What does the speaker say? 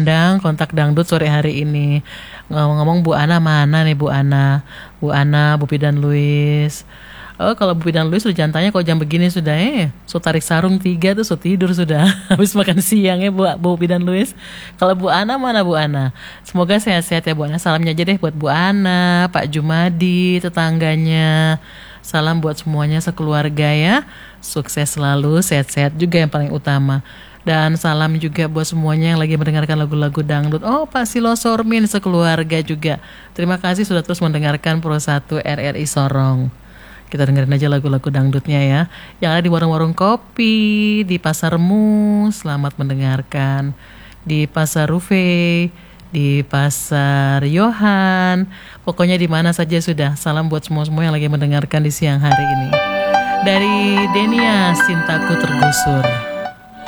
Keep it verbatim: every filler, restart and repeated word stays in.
mengundang kontak dangdut sore hari ini. Ngomong-ngomong Bu Ana mana nih Bu Ana? Bu Ana, Bu Pidan Luis. Oh kalau Bu Pidan Luis sudah jangan tanya kalau jam begini sudah eh. So tarik sarung tiga tuh so tidur sudah. Habis makan siang ya Bu, Bu Pidan Luis. Kalau Bu Ana mana Bu Ana? Semoga sehat-sehat ya Bu Ana. Salamnya aja deh buat Bu Ana, Pak Jumadi, tetangganya. Salam buat semuanya sekeluarga ya. Sukses selalu, sehat-sehat juga yang paling utama. Dan salam juga buat semuanya yang lagi mendengarkan lagu-lagu dangdut. Oh Pak Silo Sormin sekeluarga juga. Terima kasih sudah terus mendengarkan Pro satu R R I Sorong. Kita dengerin aja lagu-lagu dangdutnya ya. Yang ada di warung-warung kopi, di pasarmu, selamat mendengarkan. Di pasar Rufe, di pasar Yohan. Pokoknya di mana saja sudah. Salam buat semua-semua yang lagi mendengarkan di siang hari ini. Dari Denia, Cintaku Tergusur.